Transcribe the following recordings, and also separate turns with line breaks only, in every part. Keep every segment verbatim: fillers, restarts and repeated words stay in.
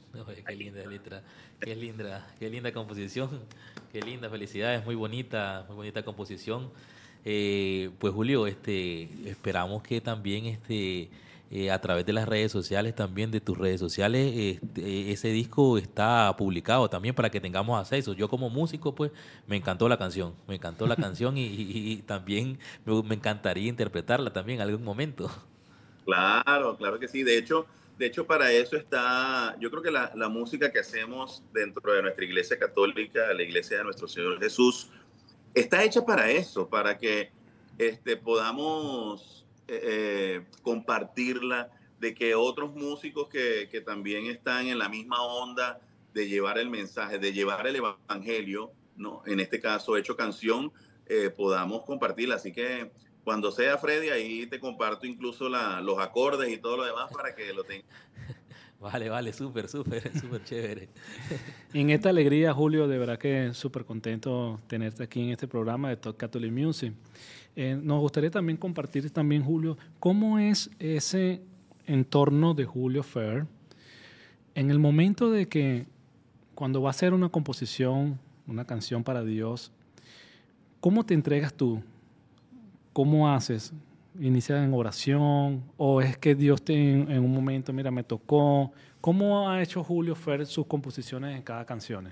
Oye, qué linda letra, qué linda, qué linda composición, qué linda, felicidades, muy bonita, muy bonita composición. Eh, pues Julio, este, esperamos que también este, eh, a través de las redes sociales, también de tus redes sociales, este, ese disco está publicado también para que tengamos acceso. Yo como músico, pues me encantó la canción, me encantó la canción y, y- y también me, me encantaría interpretarla también en algún momento.
Claro, claro que sí. De hecho, de hecho para eso está, yo creo que la, la música que hacemos dentro de nuestra iglesia católica, la iglesia de nuestro Señor Jesús, está hecha para eso, para que este, podamos eh, eh, compartirla, de que otros músicos que, que también están en la misma onda de llevar el mensaje, de llevar el evangelio, ¿no? En este caso, hecho canción, eh, podamos compartirla. Así que cuando sea Freddy, ahí te comparto incluso la, los acordes y todo lo demás para que lo tengas.
Vale, vale, súper, súper, súper chévere.
En esta alegría, Julio, de verdad que súper contento tenerte aquí en este programa de Talk Catholic Music. Eh, nos gustaría también compartir también, Julio, cómo es ese entorno de Julio Fer en el momento de que cuando va a hacer una composición, una canción para Dios, ¿cómo te entregas tú? ¿Cómo haces? ¿Inicias en oración? ¿O es que Dios te en, en un momento, mira, me tocó? ¿Cómo ha hecho Julio Fer sus composiciones en cada canción?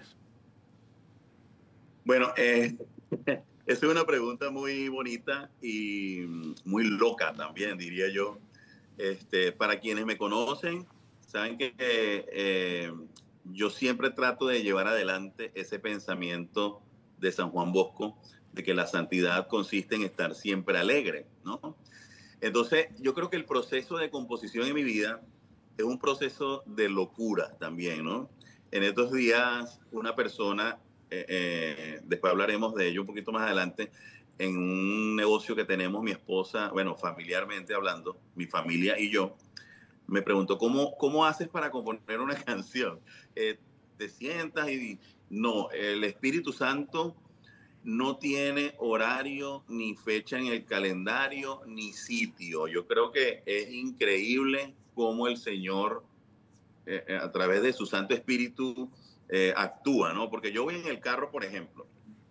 Bueno, eh, esa es una pregunta muy bonita y muy loca también, diría yo. Este, para quienes me conocen, saben que eh, yo siempre trato de llevar adelante ese pensamiento de San Juan Bosco, de que la santidad consiste en estar siempre alegre, ¿no? Entonces, yo creo que el proceso de composición en mi vida es un proceso de locura también, ¿no? En estos días, una persona, eh, eh, después hablaremos de ello un poquito más adelante, en un negocio que tenemos mi esposa, bueno, familiarmente hablando, mi familia y yo, me preguntó, ¿cómo, cómo haces para componer una canción? Eh, ¿Te sientas y no, el Espíritu Santo no tiene horario, ni fecha en el calendario, ni sitio? Yo creo que es increíble cómo el Señor, eh, eh, a través de su Santo Espíritu, eh, actúa, ¿no? Porque yo voy en el carro, por ejemplo,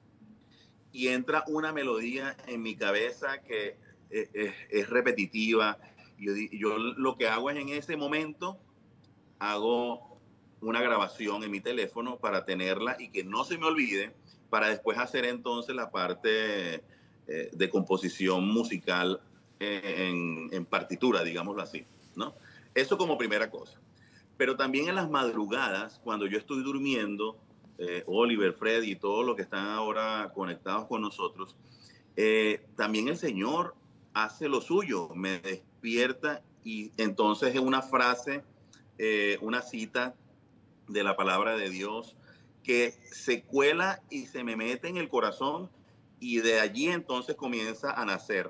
y entra una melodía en mi cabeza que eh, eh, es repetitiva. Y yo, yo lo que hago es en ese momento, hago una grabación en mi teléfono para tenerla y que no se me olvide, para después hacer entonces la parte eh, de composición musical eh, en, en partitura, digámoslo así, ¿no? Eso como primera cosa. Pero también en las madrugadas, cuando yo estoy durmiendo, eh, Oliver, Freddy y todos los que están ahora conectados con nosotros, eh, también el Señor hace lo suyo, me despierta y entonces es una frase, eh, una cita de la palabra de Dios que se cuela y se me mete en el corazón y de allí entonces comienza a nacer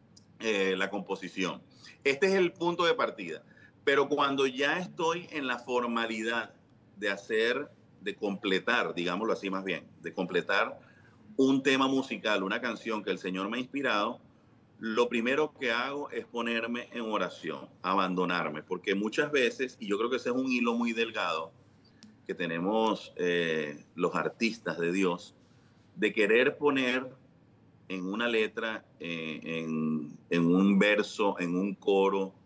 eh, la composición. Este es el punto de partida. Pero cuando ya estoy en la formalidad de hacer, de completar, digámoslo así más bien, de completar un tema musical, una canción que el Señor me ha inspirado, lo primero que hago es ponerme en oración, abandonarme, porque muchas veces, y yo creo que ese es un hilo muy delgado que tenemos eh, los artistas de Dios, de querer poner en una letra, eh, en, en, un verso, en un coro,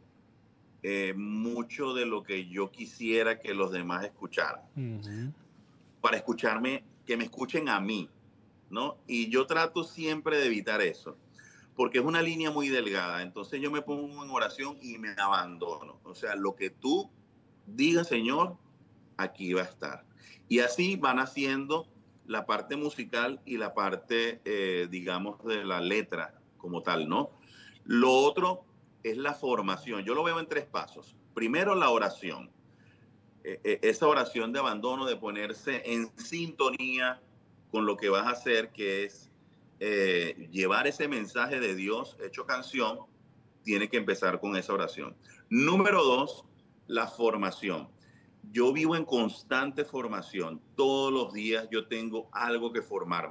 eh, mucho de lo que yo quisiera que los demás escucharan.
Uh-huh.
Para escucharme, que me escuchen a mí, ¿no? Y yo trato siempre de evitar eso, porque es una línea muy delgada. Entonces yo me pongo en oración y me abandono. O sea, lo que tú digas, Señor, aquí va a estar. Y así van haciendo la parte musical y la parte, eh, digamos, de la letra como tal, ¿no? Lo otro es la formación. Yo lo veo en tres pasos. Primero, la oración. Eh, eh, esa oración de abandono, de ponerse en sintonía con lo que vas a hacer, que es eh, llevar ese mensaje de Dios hecho canción, tiene que empezar con esa oración. Número dos, la formación. Yo vivo en constante formación. Todos los días yo tengo algo que formar.